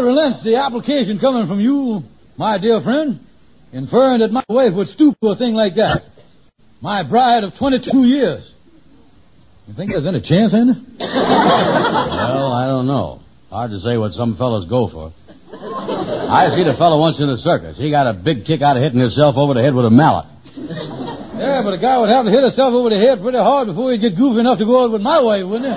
relents the application coming from you, my dear friend, inferring that my wife would stoop to a thing like that. My bride of 22 years. You think there's any chance in it? Well, I don't know. Hard to say what some fellas go for. I seen a fellow once in a circus. He got a big kick out of hitting himself over the head with a mallet. Yeah, but a guy would have to hit himself over the head pretty hard before he'd get goofy enough to go out with my wife, wouldn't he?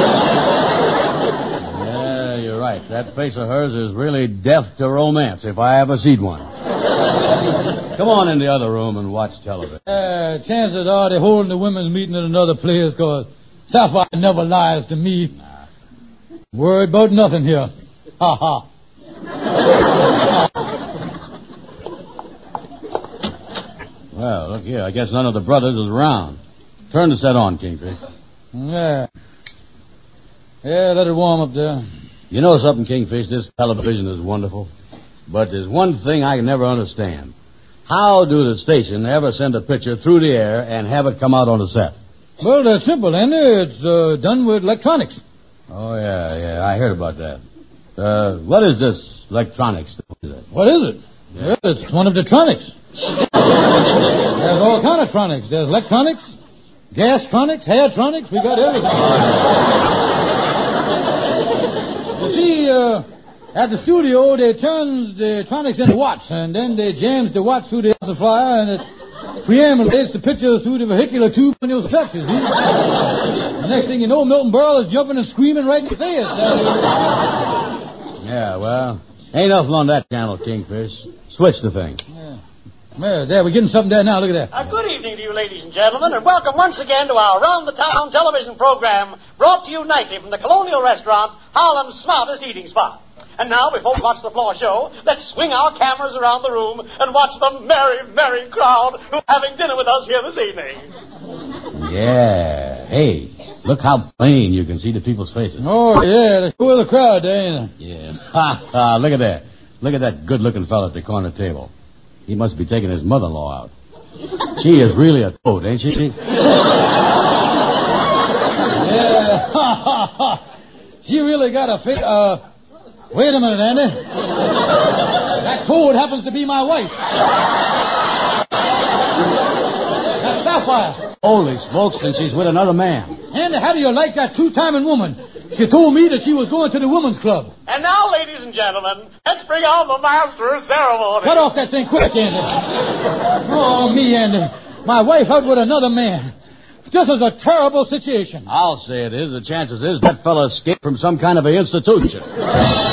Yeah, you're right. That face of hers is really death to romance, if I ever seen one. Come on in the other room and watch television. Chances are they're holding the women's meeting at another place, because Sapphire never lies to me. Nah. Worried about nothing here. Ha ha. Well, look here. I guess none of the brothers is around. Turn the set on, Kingfish. Yeah, let it warm up there. You know something, Kingfish? This television is wonderful. But there's one thing I can never understand. How do the station ever send a picture through the air and have it come out on the set? Well, that's simple, Andy. It's done with electronics. Oh, yeah. I heard about that. What is this electronics? What is it? Yeah. Well, it's one of the tronics. There's all kind of tronics. There's electronics, gas-tronics, hair-tronics. We got everything. You see, at the studio, they turn the tronics into watts, and then they jams the watts through the amplifier, and it preambulates the picture through the vehicular tube in those effects, you see. The next thing you know, Milton Berle is jumping and screaming right in your face. Yeah, well, ain't nothing on that channel, Kingfish. Switch the thing. Yeah. Well, there, we're getting something there now. Look at that. Good evening to you, ladies and gentlemen, and welcome once again to our round-the-town television program brought to you nightly from the Colonial Restaurant, Harlem's smartest eating spot. And now, before we watch the floor show, let's swing our cameras around the room and watch the merry, merry crowd who are having dinner with us here this evening. Yeah. Hey, look how plain you can see the people's faces. Oh, yeah, there's two of the crowd there, ain't there? Yeah. Ha. Look at that. Look at that good-looking fella at the corner table. He must be taking his mother-in-law out. She is really a toad, ain't she? Yeah. She really got a fit. Wait a minute, Andy. That toad happens to be my wife. That's Sapphire. Holy smokes, and she's with another man. Andy, how do you like that two-timing woman? She told me that she was going to the women's club. And now, ladies and gentlemen, let's bring on the master of ceremony. Cut off that thing quick, Andy. Oh, me, Andy. My wife out with another man. This is a terrible situation. I'll say it is. The chances is that fella escaped from some kind of an institution.